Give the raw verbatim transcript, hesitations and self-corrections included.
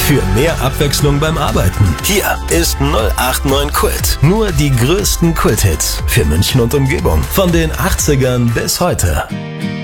Für mehr Abwechslung beim Arbeiten. Hier ist null acht neun Kult. Nur die größten Kult-Hits für München und Umgebung. Von den achtzigern bis heute.